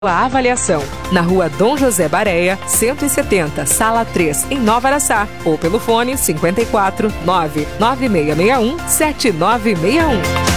a avaliação, na Rua Dom José Bareia, 170, Sala 3, em Nova Araçá, ou pelo fone 54 99661 7961.